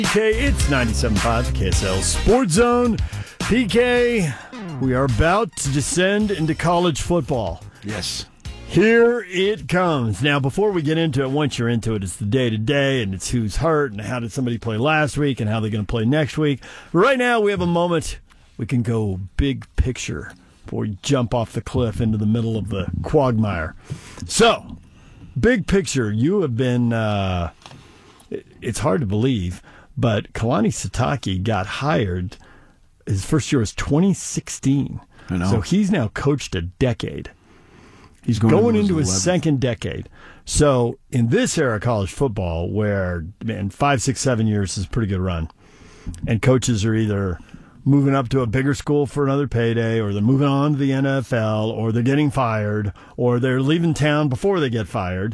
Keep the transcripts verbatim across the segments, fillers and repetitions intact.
P K, it's ninety-seven point five K S L Sports Zone. P K, we are about to descend into college football. Yes. Here it comes. Now, before we get into it, once you're into it, it's the day-to-day, and it's who's hurt, and how did somebody play last week, and how they're going to play next week. But right now, we have a moment we can go big picture before we jump off the cliff into the middle of the quagmire. So, big picture, you have been, uh, it's hard to believe, but Kalani Sitake got hired, his first year was twenty sixteen. I know. So he's now coached a decade. He's going, going into into his eleventh. second decade. So in this era of college football, where man, five, six, seven years is a pretty good run, and coaches are either moving up to a bigger school for another payday, or they're moving on to the N F L, or they're getting fired, or they're leaving town before they get fired.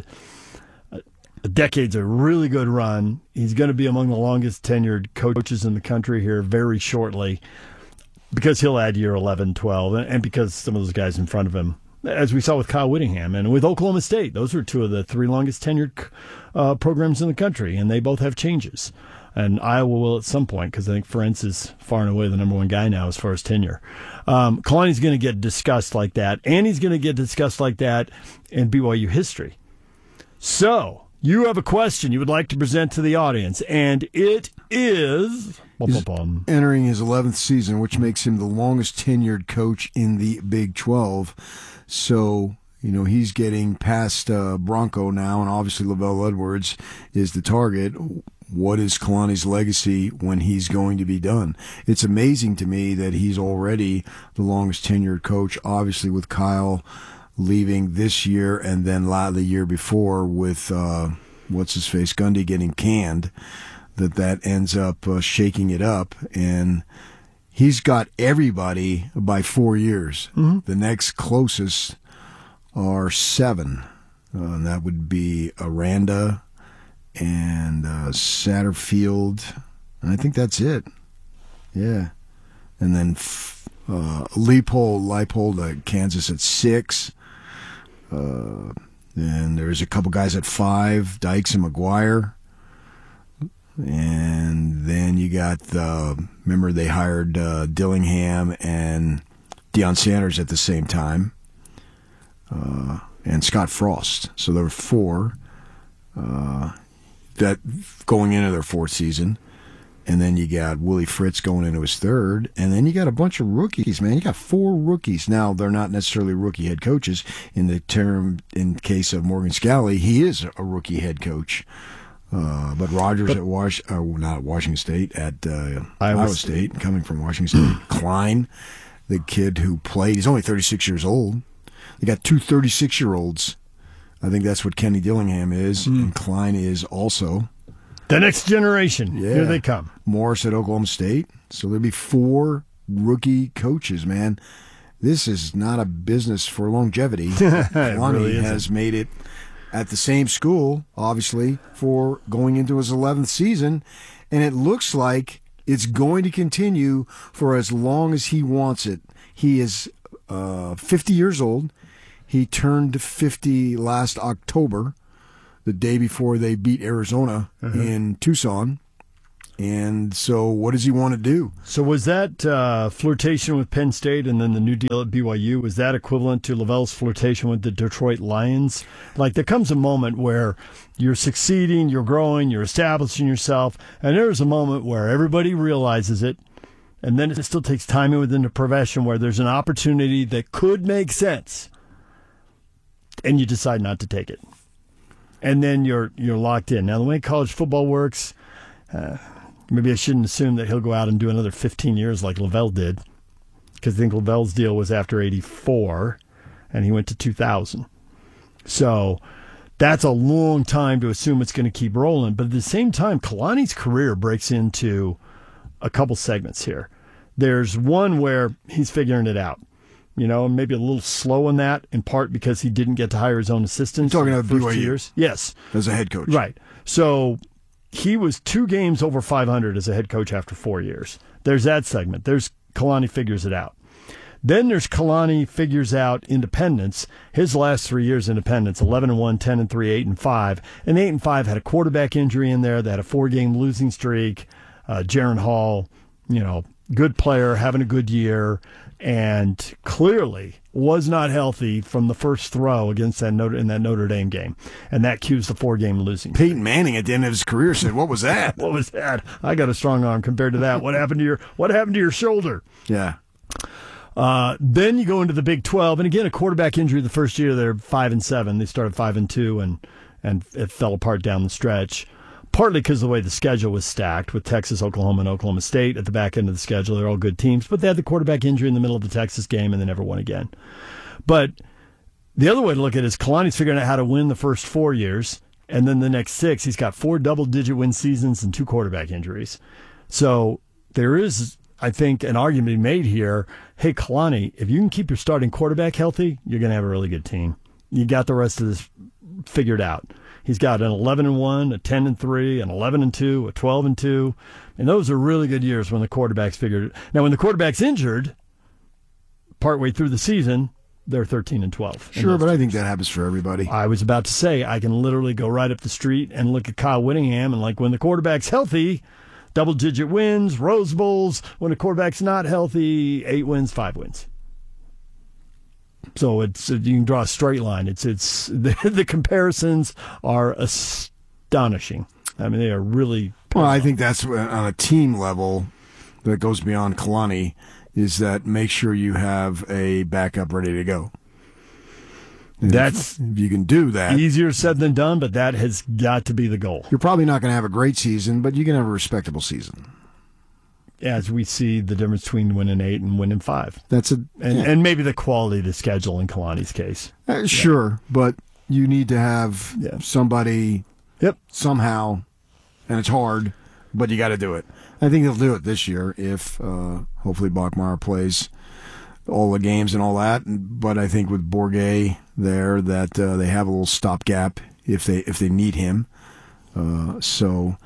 A decade's a really good run. He's going to be among the longest tenured coaches in the country here very shortly, because he'll add year eleven, twelve, and because some of those guys in front of him, as we saw with Kyle Whittingham and with Oklahoma State, those are two of the three longest tenured uh, programs in the country, and they both have changes. And Iowa will at some point, because I think Ferentz is far and away the number one guy now as far as tenure. Um, Kalani's going to get discussed like that, and he's going to get discussed like that in B Y U history. So, you have a question you would like to present to the audience, and it is... He's entering his eleventh season, which makes him the longest tenured coach in the Big twelve. So, you know, he's getting past uh, Bronco now, and obviously Lavelle Edwards is the target. What is Kalani's legacy when he's going to be done? It's amazing to me that he's already the longest tenured coach, obviously with Kyle leaving this year, and then the year before with, uh, what's-his-face, Gundy getting canned. that that ends up uh, shaking it up, and he's got everybody by four years. Mm-hmm. The next closest are seven, uh, and that would be Aranda and uh, Satterfield, and I think that's it. Yeah, and then uh, Leipold, Leipold, uh, Kansas at six, uh, and there's a couple guys at five, Dykes and McGuire. And then you got the, remember they hired uh, Dillingham and Deion Sanders at the same time, uh, and Scott Frost. So there were four uh, that going into their fourth season. And then you got Willie Fritz going into his third. And then you got a bunch of rookies, man. You got four rookies. Now, they're not necessarily rookie head coaches. In the term, in case of Morgan Scalley, he is a rookie head coach. Uh, but Rogers but, at Wash, uh, not Washington State, at uh, Iowa, Iowa State. State, coming from Washington State. Klein, the kid who played, he's only thirty-six years old. They got two thirty-six-year-olds. I think that's what Kenny Dillingham is, mm. and Klein is also. The next generation. Yeah. Here they come. Morris at Oklahoma State. So there'll be four rookie coaches, man. This is not a business for longevity. Kalani really has made it at the same school, obviously, for going into his eleventh season, and it looks like it's going to continue for as long as he wants it. He is uh, fifty years old. He turned fifty last October, the day before they beat Arizona uh-huh. in Tucson. And so what does he want to do? So was that uh, flirtation with Penn State and then the new deal at B Y U, was that equivalent to Lavelle's flirtation with the Detroit Lions? Like, there comes a moment where you're succeeding, you're growing, you're establishing yourself, and there's a moment where everybody realizes it, and then it still takes time within the profession where there's an opportunity that could make sense, and you decide not to take it. And then you're you're locked in. Now, the way college football works, uh, maybe I shouldn't assume that he'll go out and do another fifteen years like Lavelle did, because I think Lavelle's deal was after eighty-four, and he went to two thousand. So that's a long time to assume it's going to keep rolling. But at the same time, Kalani's career breaks into a couple segments here. There's one where he's figuring it out. You know, maybe a little slow in that, in part because he didn't get to hire his own assistants. You're talking about first B Y U. Years. Yes. As a head coach. Right. So he was two games over five hundred as a head coach after four years. There's that segment. There's Kalani figures it out. Then there's Kalani figures out independence. His last three years independence, eleven and one, ten and three, eight and five. And eight and five had a quarterback injury in there. They had a four-game losing streak. Uh, Jaron Hall, you know, good player, having a good year, and clearly was not healthy from the first throw against that Notre, in that Notre Dame game. And that cues the four-game losing. Peyton Manning at the end of his career said, what was that? What was that? I got a strong arm compared to that. What happened to your What happened to your shoulder? Yeah. Uh, then you go into the Big twelve, and again, a quarterback injury the first year. They're five and seven. They started five and two, and and it fell apart down the stretch. Partly because of the way the schedule was stacked with Texas, Oklahoma, and Oklahoma State at the back end of the schedule. They're all good teams, but they had the quarterback injury in the middle of the Texas game, and they never won again. But the other way to look at it is Kalani's figuring out how to win the first four years, and then the next six, he's got four double-digit win seasons and two quarterback injuries. So there is, I think, an argument to be made here. Hey, Kalani, if you can keep your starting quarterback healthy, you're going to have a really good team. You got the rest of this figured out. He's got an eleven and one, a ten and three, an eleven and two, a twelve and two, and those are really good years when the quarterback's figured it. Now, when the quarterback's injured, partway through the season, they're thirteen and twelve. Sure, but I think that happens for everybody. I was about to say, I can literally go right up the street and look at Kyle Whittingham, and like when the quarterback's healthy, double-digit wins, Rose Bowls. When the quarterback's not healthy, eight wins, five wins. So it's you can draw a straight line. It's it's the, the comparisons are astonishing. I mean, they are really. Well, I think that's on a team level that goes beyond Kalani. Is that make sure you have a backup ready to go. And That's if, if you can do that, easier said than done, but that has got to be the goal. You're probably not going to have a great season, but you can have a respectable season. As we see the difference between winning eight and winning five. That's a and, yeah. and maybe the quality of the schedule in Kalani's case. Uh, sure, yeah. But you need to have yeah. somebody yep. somehow, and it's hard, but you got to do it. I think they'll do it this year if uh, hopefully Bachmeier plays all the games and all that. But I think with Bourget there that uh, they have a little stopgap if they if they need him. Uh, so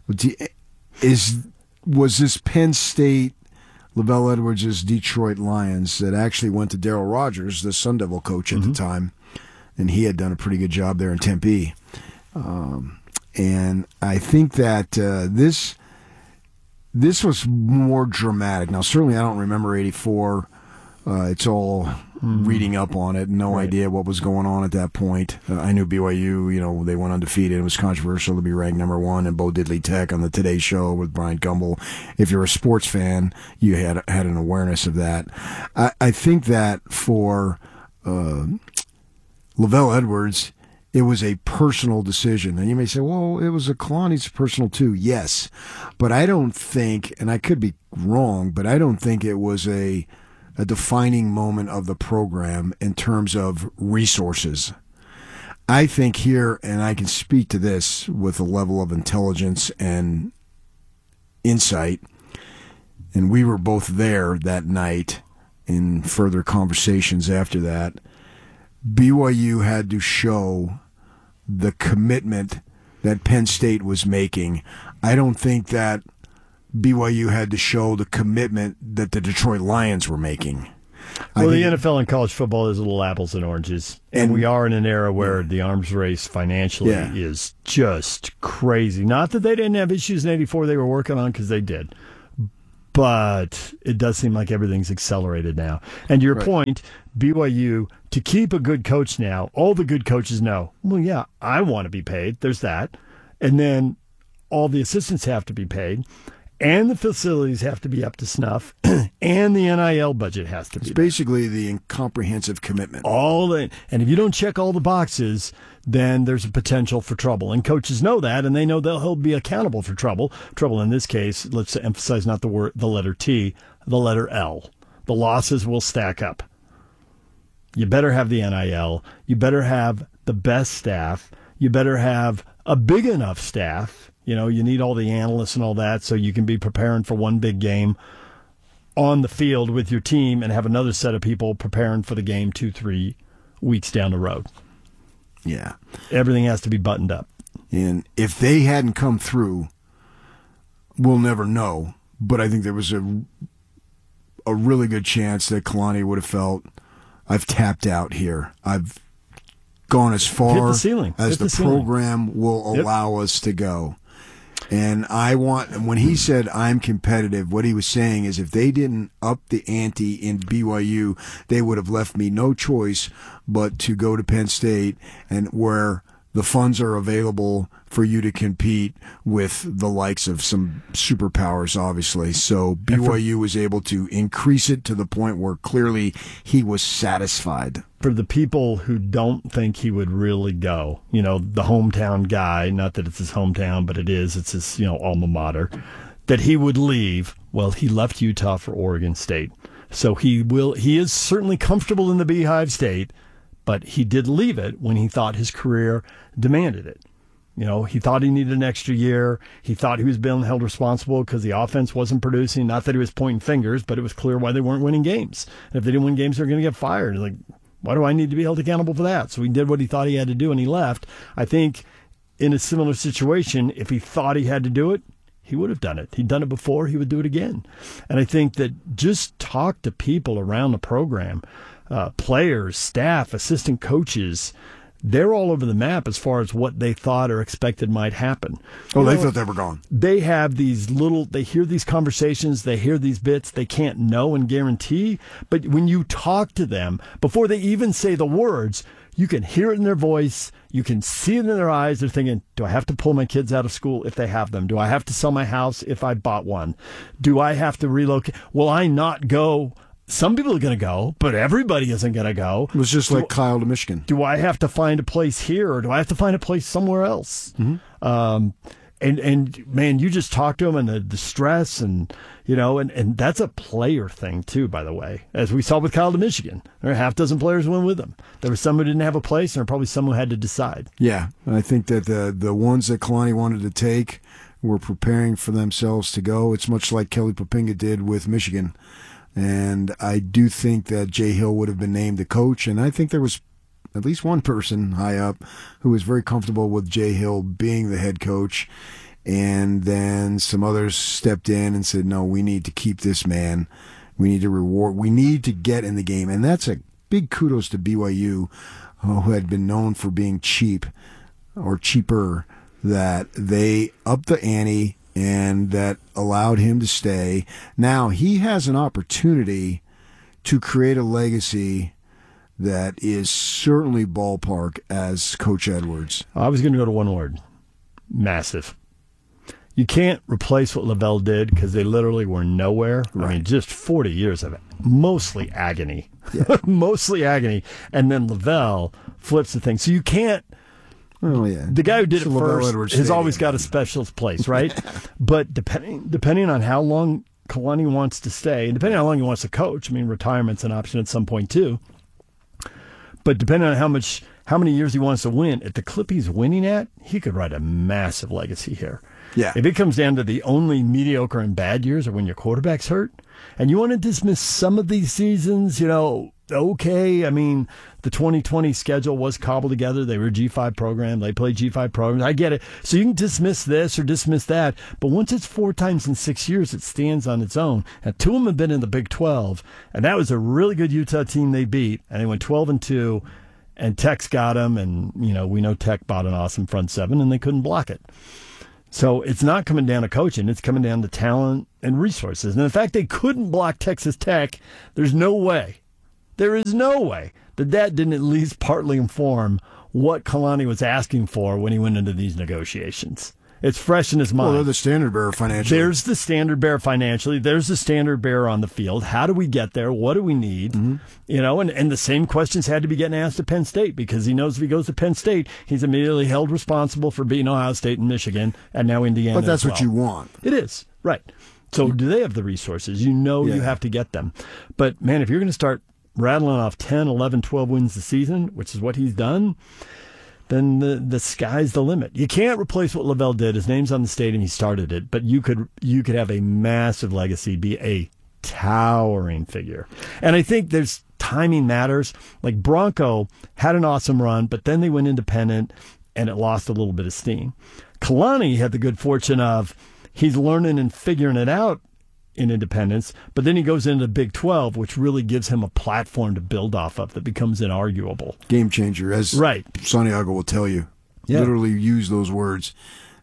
is. Was this Penn State, Lavelle Edwards' Detroit Lions that actually went to Darryl Rogers, the Sun Devil coach at mm-hmm. the time, and he had done a pretty good job there in Tempe. Um, and I think that uh, this this was more dramatic. Now, certainly I don't remember eighty-four. Uh, it's all mm. reading up on it. No right. idea what was going on at that point. Uh, I knew B Y U, you know, they went undefeated. It was controversial to be ranked number one, and Bo Diddley Tech on the Today Show with Brian Gumbel. If you're a sports fan, you had had an awareness of that. I, I think that for uh, Lavelle Edwards, it was a personal decision. And you may say, well, it was a Kalani's personal too. Yes. But I don't think, and I could be wrong, but I don't think it was a a defining moment of the program in terms of resources. I think here, and I can speak to this with a level of intelligence and insight, and we were both there that night in further conversations after that, B Y U had to show the commitment that Penn State was making. I don't think that B Y U had to show the commitment that the Detroit Lions were making. Well, the N F L and college football is little apples and oranges. And, and we are in an era where yeah. the arms race financially yeah. is just crazy. Not that they didn't have issues in eighty-four they were working on, because they did. But it does seem like everything's accelerated now. And to your right. point, B Y U, to keep a good coach now, all the good coaches know, well, yeah, I want to be paid. There's that. And then all the assistants have to be paid. And the facilities have to be up to snuff, and the N I L budget has to be. It's basically the comprehensive commitment. All the, and if you don't check all the boxes, then there's a potential for trouble. And coaches know that, and they know they'll be accountable for trouble. Trouble in this case, let's emphasize not the word, the letter T, the letter L. The losses will stack up. You better have the N I L. You better have the best staff. You better have a big enough staff. You know, you need all the analysts and all that so you can be preparing for one big game on the field with your team and have another set of people preparing for the game two, three weeks down the road. Yeah. Everything has to be buttoned up. And if they hadn't come through, we'll never know. But I think there was a, a really good chance that Kalani would have felt, I've tapped out here. I've gone as far Hit the ceiling. as Hit the, the program will yep. allow us to go. And I want, when he said I'm competitive, what he was saying is if they didn't up the ante in B Y U, they would have left me no choice but to go to Penn State, and where the funds are available for you to compete with the likes of some superpowers, obviously. So B Y U was able to increase it to the point where clearly he was satisfied. For the people who don't think he would really go, you know, the hometown guy, not that it's his hometown, but it is, it's his, you know, alma mater, that he would leave. Well, he left Utah for Oregon State. So he will, he is certainly comfortable in the Beehive State, but he did leave it when he thought his career demanded it. You know, he thought he needed an extra year. He thought he was being held responsible because the offense wasn't producing. Not that he was pointing fingers, but it was clear why they weren't winning games. And if they didn't win games, they were going to get fired. Like, why do I need to be held accountable for that? So he did what he thought he had to do, and he left. I think in a similar situation, if he thought he had to do it, he would have done it. He'd done it before. He would do it again. And I think that just talk to people around the program, uh, players, staff, assistant coaches. They're all over the map as far as what they thought or expected might happen. Oh, you they know, thought they were gone. They have these little, they hear these conversations, they hear these bits, they can't know and guarantee. But when you talk to them, before they even say the words, you can hear it in their voice. You can see it in their eyes. They're thinking, do I have to pull my kids out of school if they have them? Do I have to sell my house if I bought one? Do I have to relocate? Will I not go? Some people are going to go, but everybody isn't going to go. It was just do, like Kyle to Michigan. Do I have to find a place here, or do I have to find a place somewhere else? Mm-hmm. Um, and, and man, you just talk to them and the, the stress and, you know, and, and that's a player thing too, by the way, as we saw with Kyle to Michigan. There are a half dozen players who went with him. There were some who didn't have a place, and there were probably some who had to decide. Yeah, I think that the, the ones that Kalani wanted to take were preparing for themselves to go. It's much like Kelly Poppinga did with Michigan. And I do think that Jay Hill would have been named the coach, and I think there was at least one person high up who was very comfortable with Jay Hill being the head coach, and then some others stepped in and said, no, we need to keep this man. We need to reward. We need to get in the game, and that's a big kudos to B Y U, uh, who had been known for being cheap or cheaper, that they upped the ante and that allowed him to stay. Now he has an opportunity to create a legacy that is certainly ballpark as Coach Edwards. I was going to go to one word: massive. You can't replace what Lavelle did because they literally were nowhere. Right. I mean, just forty years of it, mostly agony, yeah. mostly agony, and then Lavelle flips the thing. So you can't. Oh, yeah. The guy who did so it Lavelle first Edwards has Stadium. always got a special place, right? But depending depending on how long Kalani wants to stay, and depending on how long he wants to coach, I mean, retirement's an option at some point too. But depending on how much, how many years he wants to win, at the clip he's winning at, he could write a massive legacy here. Yeah. If it comes down to the only mediocre and bad years are when your quarterback's hurt, and you want to dismiss some of these seasons, you know, okay, I mean, the twenty twenty schedule was cobbled together. They were a G five program. They played G five programs. I get it. So you can dismiss this or dismiss that. But once it's four times in six years, it stands on its own. And two of them have been in the Big twelve, and that was a really good Utah team they beat, and they went twelve and two, and Tech's got them, and, you know, we know Tech bought an awesome front seven, and they couldn't block it. So it's not coming down to coaching. It's coming down to talent and resources. And the fact they couldn't block Texas Tech, there's no way. There is no way that that didn't at least partly inform what Kalani was asking for when he went into these negotiations. It's fresh in his mind. Well, they're the standard bearer financially. There's the standard bearer financially. There's the standard bearer on the field. How do we get there? What do we need? Mm-hmm. You know, and, and the same questions had to be getting asked at Penn State, because he knows if he goes to Penn State, he's immediately held responsible for beating Ohio State and Michigan, and now Indiana. But that's as well. what you want. It is, right. So do they have the resources? You know yeah. you have to get them. But, man, if you're going to start rattling off ten, eleven, twelve wins a season, which is what he's done, then the, the sky's the limit. You can't replace what Lavelle did. His name's on the stadium. He started it. But you could you could have a massive legacy, be a towering figure. And I think there's timing matters. Like Bronco had an awesome run, but then they went independent, and it lost a little bit of steam. Kalani had the good fortune of he's learning and figuring it out in independence, but then he goes into the Big twelve, which really gives him a platform to build off of that becomes inarguable. Game changer, as right. Santiago will tell you. Yeah. Literally use those words.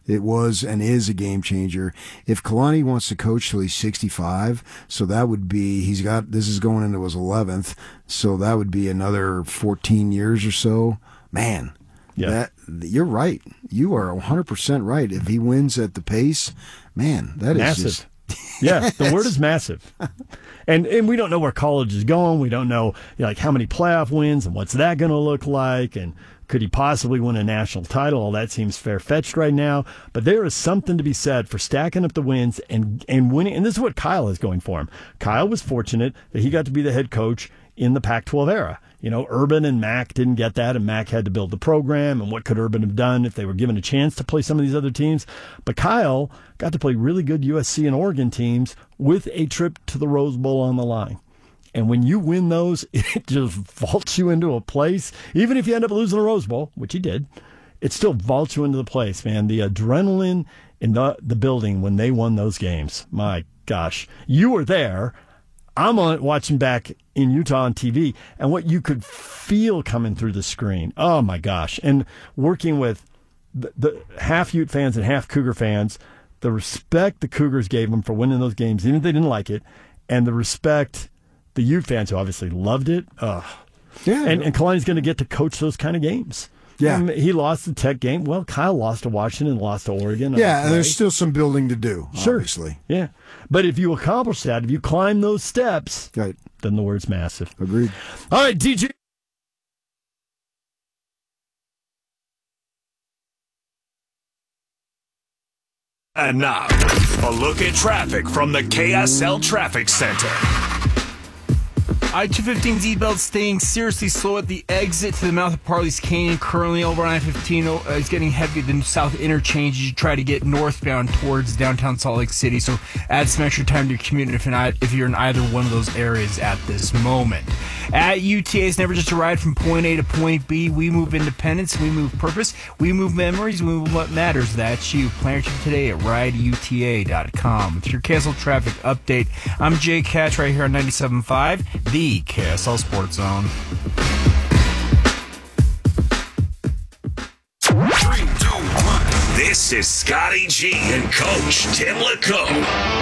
It was and is a game changer. If Kalani wants to coach till he's sixty-five, so that would be, he's got, this is going into his eleventh, so that would be another fourteen years or so. Man, yeah. that you're right. You are one hundred percent right. If he wins at the pace, man, that massive. is just... yeah, the word is massive. And and we don't know where college is going. We don't know, you know, like how many playoff wins and what's that going to look like, and could he possibly win a national title? All that seems far-fetched right now. But there is something to be said for stacking up the wins and, and winning. And this is what Kyle is going for him. Kyle was fortunate that he got to be the head coach in the Pac twelve era. You know, Urban and Mac didn't get that, and Mac had to build the program, and what could Urban have done if they were given a chance to play some of these other teams? But Kyle got to play really good U S C and Oregon teams with a trip to the Rose Bowl on the line. And when you win those, it just vaults you into a place. Even if you end up losing the Rose Bowl, which he did, it still vaults you into the place, man. The adrenaline in the, the building when they won those games, my gosh. You were there. I'm on watching back in Utah on T V, and what you could feel coming through the screen. Oh, my gosh. And working with the, the half Ute fans and half Cougar fans, the respect the Cougars gave them for winning those games, even if they didn't like it, and the respect the Ute fans who obviously loved it. Ugh. Yeah, and, and Kalani's going to get to coach those kind of games. Yeah. And he lost the Tech game. Well, Kyle lost to Washington, lost to Oregon. Yeah, and there's still some building to do, sure. obviously. Yeah. But if you accomplish that, if you climb those steps, right. then the word's massive. Agreed. All right, D J. And now, a look at traffic from the K S L Traffic Center. I two fifteen Z-Belt staying seriously slow at the exit to the mouth of Parley's Canyon. Currently over I fifteen uh, is getting heavy at the south interchange as you try to get northbound towards downtown Salt Lake City. So add some extra time to your commute if you're, not, if you're in either one of those areas at this moment. At U T A, it's never just a ride from point A to point B. We move independence, we move purpose, we move memories, we move what matters. That's you. Plan your trip today at ride U T A dot com. With your K S L traffic update, I'm Jay Catch right here on ninety-seven point five, the K S L Sports Zone. Three, two, one. This is Scotty G and Coach Tim LeComb.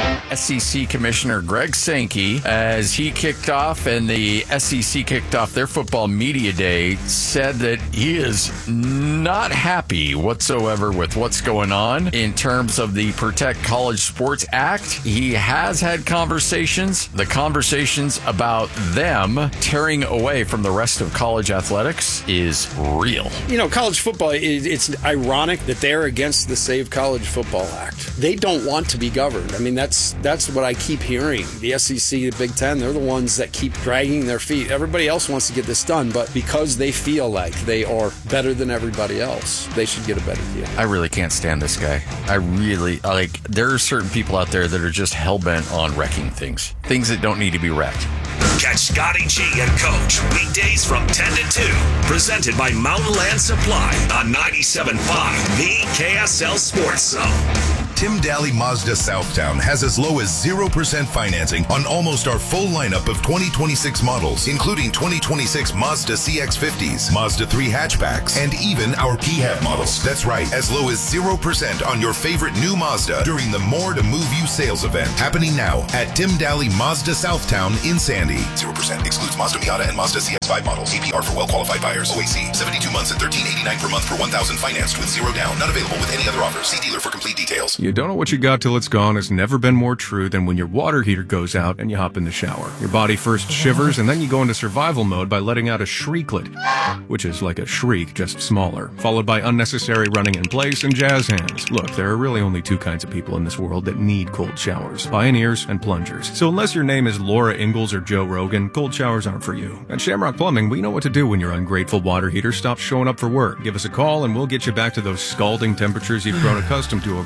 S E C Commissioner Greg Sankey, as he kicked off and the S E C kicked off their football media day, said that he is not happy whatsoever with what's going on in terms of the Protect College Sports Act. He has had conversations, the conversations about them tearing away from the rest of college athletics is real. You know, college football, it's ironic that they're against the Save College Football Act. They don't want to be governed. I mean, that's that's what I keep hearing. The S E C, the Big Ten, they're the ones that keep dragging their feet. Everybody else wants to get this done, but because they feel like they are better than everybody else, they should get a better deal. I really can't stand this guy. I really, like, there are certain people out there that are just hell-bent on wrecking things. Things that don't need to be wrecked. Catch Scotty G and Coach weekdays from ten to two. Presented by Mountain Land Supply on ninety-seven point five, the K S L Sports Zone. Tim Daly Mazda Southtown has as low as zero percent financing on almost our full lineup of twenty twenty-six models, including twenty twenty-six Mazda C X fifties, Mazda three hatchbacks, and even our P HAV models. That's right, as low as zero percent on your favorite new Mazda during the More to Move You sales event, happening now at Tim Daly Mazda Southtown in Sandy. zero percent excludes Mazda Miata and Mazda C X five models. A P R for well-qualified buyers. O A C, seventy-two months at thirteen eighty-nine per month for one thousand financed with zero down. Not available with any other offers. See dealer for complete details. You don't know what you got till it's gone has never been more true than when your water heater goes out and you hop in the shower. Your body first shivers and then you go into survival mode by letting out a shrieklet, which is like a shriek, just smaller, followed by unnecessary running in place and jazz hands. Look, there are really only two kinds of people in this world that need cold showers, pioneers and plungers. So unless your name is Laura Ingalls or Joe Rogan, cold showers aren't for you. At Shamrock Plumbing, we know what to do when your ungrateful water heater stops showing up for work. Give us a call and we'll get you back to those scalding temperatures you've grown accustomed to over the years.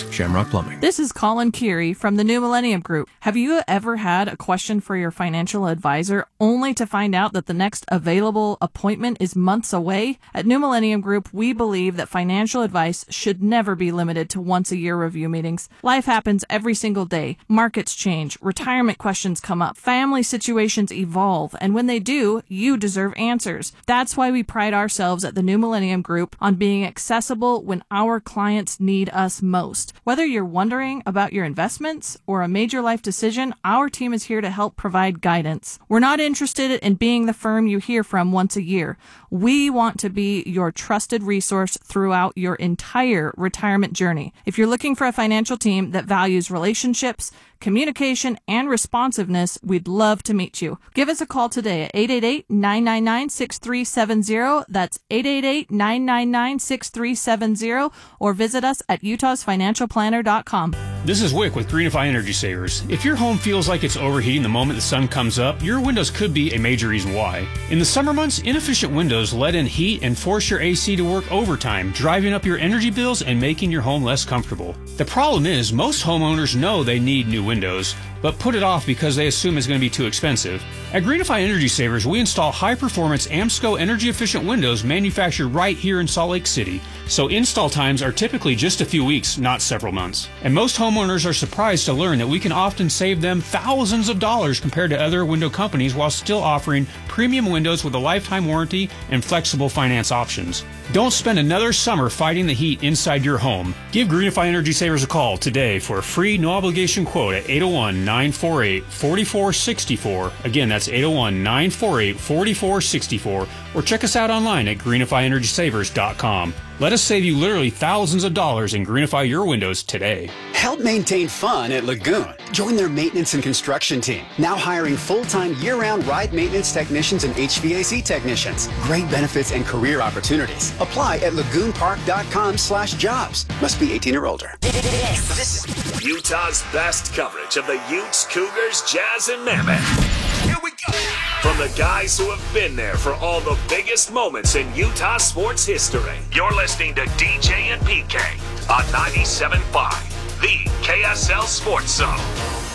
Products, Shamrock Plumbing. This is Colin Keary from the New Millennium Group. Have you ever had a question for your financial advisor only to find out that the next available appointment is months away? At New Millennium Group, we believe that financial advice should never be limited to once a year review meetings. Life happens every single day. Markets change, retirement questions come up, family situations evolve, and when they do, you deserve answers. That's why we pride ourselves at the New Millennium Group on being accessible when our clients need us most. Whether you're wondering about your investments or a major life decision, our team is here to help provide guidance. We're not interested in being the firm you hear from once a year. We want to be your trusted resource throughout your entire retirement journey. If you're looking for a financial team that values relationships, communication, and responsiveness, we'd love to meet you. Give us a call today at eight eight eight, nine nine nine, six three seven zero. That's eight eight eight, nine nine nine, six three seven zero, or visit us at utahs financial planner dot com. This is Wick with Greenify Energy Savers. If your home feels like it's overheating the moment the sun comes up, your windows could be a major reason why. In the summer months, inefficient windows let in heat and force your A C to work overtime, driving up your energy bills and making your home less comfortable. The problem is, most homeowners know they need new windows, but put it off because they assume it's going to be too expensive. At Greenify Energy Savers, we install high-performance AMSCO energy-efficient windows manufactured right here in Salt Lake City, so install times are typically just a few weeks, not several months. And most homeowners are surprised to learn that we can often save them thousands of dollars compared to other window companies while still offering premium windows with a lifetime warranty and flexible finance options. Don't spend another summer fighting the heat inside your home. Give Greenify Energy Savers a call today for a free no-obligation quote at eight oh one, nine four eight, four four six four. Again, that's eight oh one, nine four eight, four four six four. Or check us out online at greenify energy savers dot com. Let us save you literally thousands of dollars and greenify your windows today. Help maintain fun at Lagoon. Join their maintenance and construction team. Now hiring full-time year-round ride maintenance technicians and H V A C technicians. Great benefits and career opportunities. Apply at lagoon park dot com slash jobs. Must be eighteen or older. This is Utah's best coverage of the Utes, Cougars, Jazz, and Mammoth. Here we go. From the guys who have been there for all the biggest moments in Utah sports history. You're listening to D J and P K on ninety-seven point five, the K S L Sports Zone.